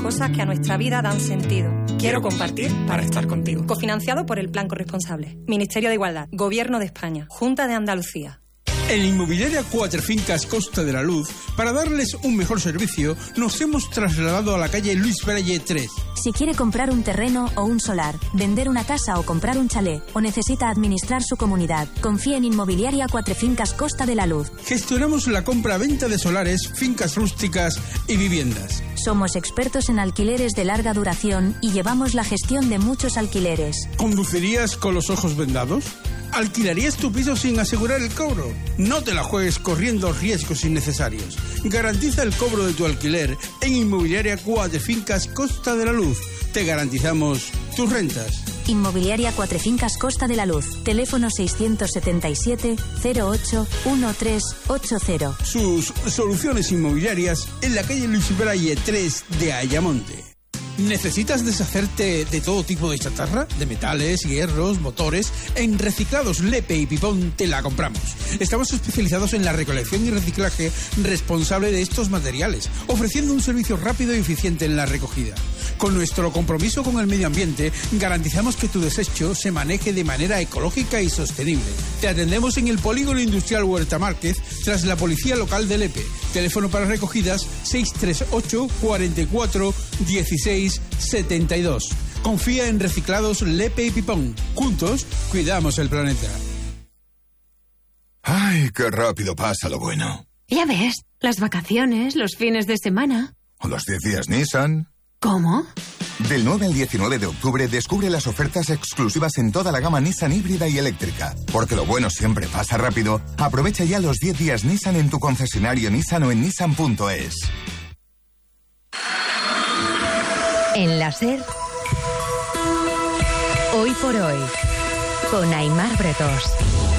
cosas que a nuestra vida dan sentido. Quiero compartir para estar contigo. Cofinanciado por el Plan Corresponsable. Ministerio de Igualdad. Gobierno de España. Junta de Andalucía. En Inmobiliaria Cuatro Fincas Costa de la Luz, para darles un mejor servicio, nos hemos trasladado a la calle Luis Braille 3. Si quiere comprar un terreno o un solar, vender una casa o comprar un chalet, o necesita administrar su comunidad, confíe en Inmobiliaria Cuatro Fincas Costa de la Luz. Gestionamos la compra-venta de solares, fincas rústicas y viviendas. Somos expertos en alquileres de larga duración y llevamos la gestión de muchos alquileres. ¿Conducirías con los ojos vendados? ¿Alquilarías tu piso sin asegurar el cobro? No te la juegues corriendo riesgos innecesarios. Garantiza el cobro de tu alquiler en Inmobiliaria Cuatro Fincas Costa de la Luz. Te garantizamos tus rentas. Inmobiliaria Cuatro Fincas Costa de la Luz. Teléfono 677 08 1380. Sus soluciones inmobiliarias en la calle Luis Braille 3 de Ayamonte. ¿Necesitas deshacerte de todo tipo de chatarra? De metales, hierros, motores. En Reciclados Lepe y Pipón te la compramos. Estamos especializados en la recolección y reciclaje responsable de estos materiales, ofreciendo un servicio rápido y eficiente en la recogida. Con nuestro compromiso con el medio ambiente, garantizamos que tu desecho se maneje de manera ecológica y sostenible. Te atendemos en el Polígono Industrial Huerta Márquez, tras la Policía Local de Lepe. Teléfono para recogidas 638 44 16 72. Confía en Reciclados Lepe y Pipón. Juntos, cuidamos el planeta. ¡Ay, qué rápido pasa lo bueno! Ya ves, las vacaciones, los fines de semana. ¿O los 10 días Nissan? ¿Cómo? Del 9 al 19 de octubre descubre las ofertas exclusivas en toda la gama Nissan híbrida y eléctrica. Porque lo bueno siempre pasa rápido. Aprovecha ya los 10 días Nissan en tu concesionario Nissan o en nissan.es. En la SER, Hoy por Hoy, con Aimar Bretos.